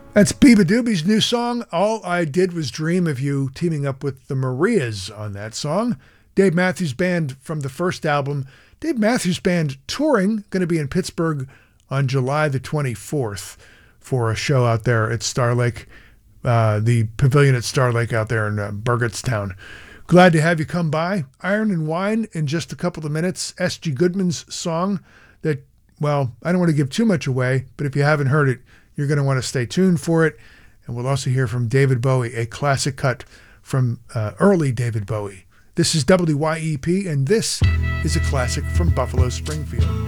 That's Biba Doobie's new song, All I Did Was Dream of You, teaming up with the Marias on that song. Dave Matthews Band from the first album. Dave Matthews Band touring, going to be in Pittsburgh on July the 24th for a show out there at Star Lake, the pavilion at Star Lake out there in Burgettstown. Glad to have you come by. Iron and Wine in just a couple of minutes. S.G. Goodman's song that, well, I don't want to give too much away, but if you haven't heard it, you're going to want to stay tuned for it. And we'll also hear from David Bowie, a classic cut from early David Bowie. This is WYEP, and this is a classic from Buffalo Springfield.